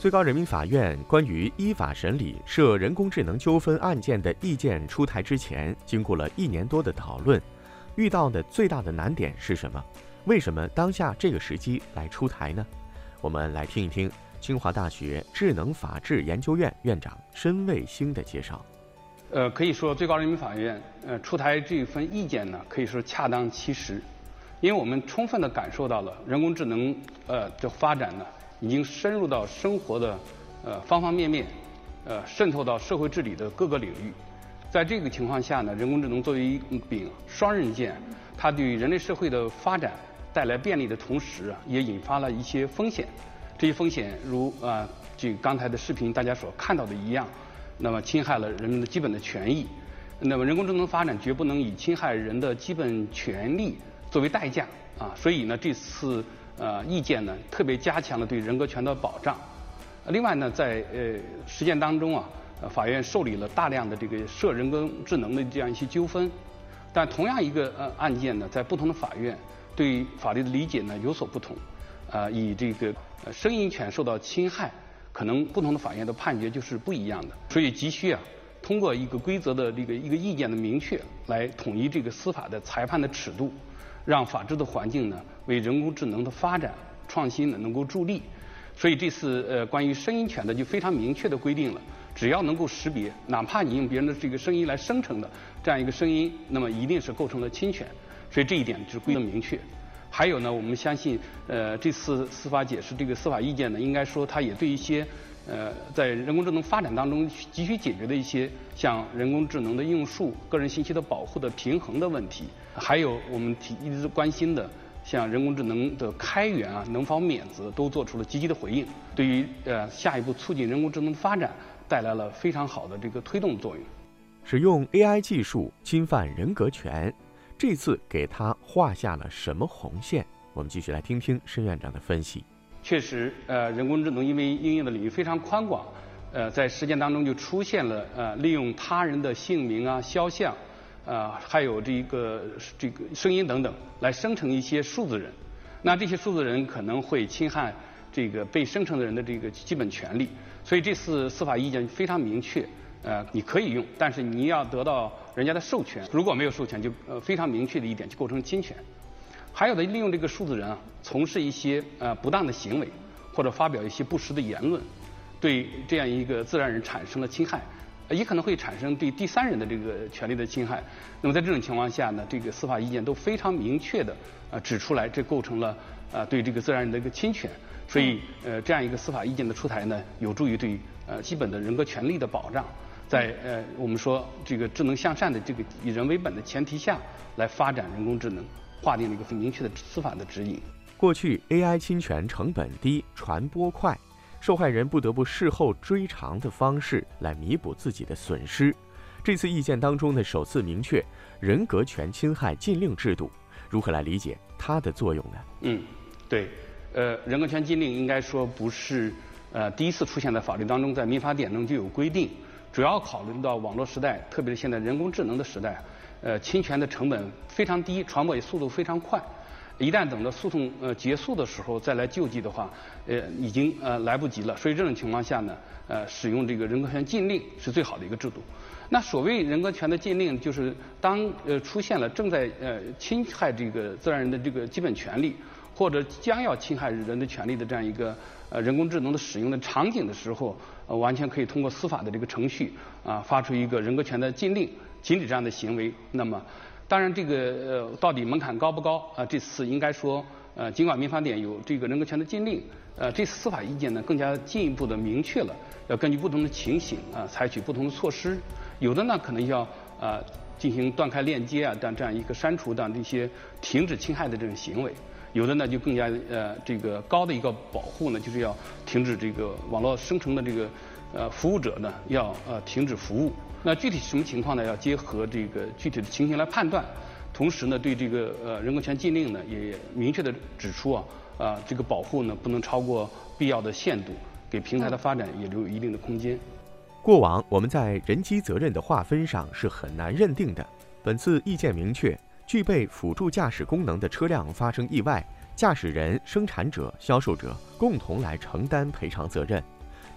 最高人民法院关于依法审理涉人工智能纠纷案件的意见出台之前，经过了1年多的讨论，遇到的最大的难点是什么？为什么当下这个时机来出台呢？我们来听一听清华大学智能法治研究院院长申卫星的介绍。 可以说最高人民法院出台这份意见呢，可以说恰当其时，因为我们充分地感受到了人工智能的发展呢，已经深入到生活的方方面面，渗透到社会治理的各个领域。在这个情况下呢，人工智能作为一柄双刃剑，它对人类社会的发展带来便利的同时也引发了一些风险。这些风险如这刚才的视频大家所看到的一样，那么侵害了人们的基本的权益。那么人工智能发展绝不能以侵害人的基本权利作为代价所以呢，这次意见呢特别加强了对人格权的保障。另外呢，在实践当中法院受理了大量的这个涉人工智能的这样一些纠纷，但同样一个案件呢，在不同的法院对法律的理解呢有所不同。以这个声音权受到侵害，可能不同的法院的判决就是不一样的，所以急需通过一个规则的一个意见的明确，来统一这个司法的裁判的尺度，让法治的环境呢为人工智能的发展创新呢能够助力。所以这次关于声音权的就非常明确的规定了，只要能够识别，哪怕你用别人的这个声音来生成的这样一个声音，那么一定是构成了侵权。所以这一点就是规定明确。还有呢，我们相信这次司法解释这个司法意见呢，应该说它也对一些在人工智能发展当中急需解决的一些像人工智能的应用数、个人信息的保护的平衡的问题，还有我们一直关心的像人工智能的开源能否免责，都做出了积极的回应，对于下一步促进人工智能的发展带来了非常好的这个推动作用。 使用 AI 技术侵犯人格权，这次给他画下了什么红线？我们继续来听听申院长的分析。 确实，人工智能因为应用的领域非常宽广，在实践当中就出现了利用他人的姓名肖像，还有这个声音等等来生成一些数字人。那这些数字人可能会侵害这个被生成的人的这个基本权利，所以这次司法意见非常明确。你可以用，但是你要得到人家的授权。如果没有授权，就非常明确的一点，就构成侵权。还有的利用这个数字人从事一些不当的行为，或者发表一些不实的言论，对这样一个自然人产生了侵害，也可能会产生对第三人的这个权利的侵害。那么在这种情况下呢，这个司法意见都非常明确的指出来，这构成了对这个自然人的一个侵权。所以这样一个司法意见的出台呢，有助于对基本的人格权利的保障。在我们说这个智能向善的这个以人为本的前提下来发展人工智能，划定了一个明确的司法的指引。 过去 AI 侵权成本低、传播快，受害人不得不事后追偿的方式来弥补自己的损失。这次意见当中呢，首次明确人格权侵害禁令制度，如何来理解它的作用呢？ 对，人格权禁令应该说不是第一次出现在法律当中，在民法典中就有规定。主要考虑到网络时代，特别是现在人工智能的时代，侵权的成本非常低，传播也速度非常快。一旦等到诉讼结束的时候再来救济的话，已经来不及了。所以这种情况下呢，使用这个人格权禁令是最好的一个制度。那所谓人格权的禁令，就是当出现了正在侵害这个自然人的这个基本权利，或者将要侵害人的权利的这样一个人工智能的使用的场景的时候，完全可以通过司法的这个程序发出一个人格权的禁令，禁止这样的行为。那么当然这个到底门槛高不高这次应该说尽管民法典有这个人格权的禁令，这次司法意见呢更加进一步的明确了，要根据不同的情形采取不同的措施。有的呢可能要进行断开链接这样一个删除这些停止侵害的这种行为。有的呢就更加这个高的一个保护呢，就是要停止这个网络生成的这个服务者呢要停止服务。那具体什么情况呢？要结合这个具体的情形来判断。同时呢，对这个人格权禁令呢也明确的指出这个保护呢不能超过必要的限度，给平台的发展也留有一定的空间。 过往我们在人机责任的划分上是很难认定的，本次意见明确，具备辅助驾驶功能的车辆发生意外，驾驶人、生产者、销售者共同来承担赔偿责任。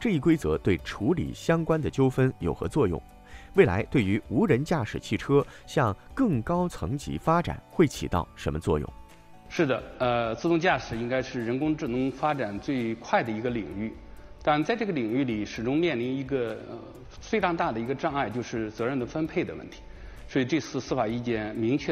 这一规则对处理相关的纠纷有何作用？未来对于无人驾驶汽车向更高层级发展会起到什么作用？ 是的，自动驾驶应该是人工智能发展最快的一个领域，但在这个领域里始终面临一个非常大的一个障碍，就是责任的分配的问题。所以这次司法意见明确